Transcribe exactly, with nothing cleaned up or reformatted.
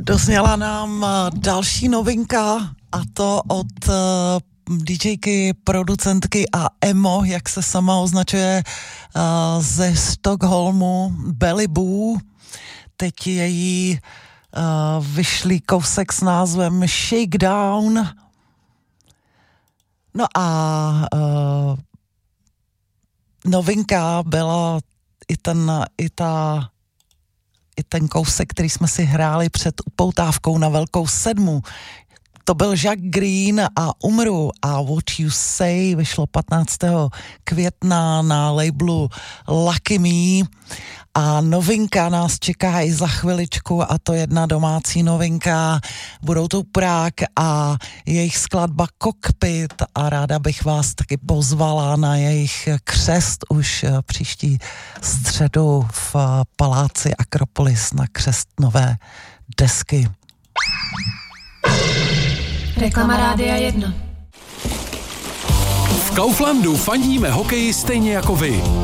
Dozněla nám další novinka, a to od DJky, producentky a emo, jak se sama označuje, ze Stockholmu, Belly Boo. Teď její vyšlý kousek s názvem Shakedown. No a uh, novinka byla i ten, i ta, i ten kousek, který jsme si hráli před upoutávkou na Velkou sedmu. To byl Jack Green a Umru a What You Say vyšlo patnáctého května na labelu Lucky Me. A novinka nás čeká i za chviličku, a to jedna domácí novinka. Budou to Prague a jejich skladba Cockpit, a ráda bych vás taky pozvala na jejich křest už příští středu v paláci Akropolis na křest nové desky. Reklama Rádia jedna. V Kauflandu fandíme hokeji stejně jako vy.